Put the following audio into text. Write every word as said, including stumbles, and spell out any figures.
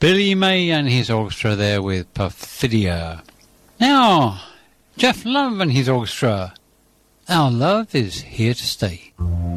Billy May and his orchestra there with Perfidia. Now, Jeff Love and his orchestra. Our love is here to stay.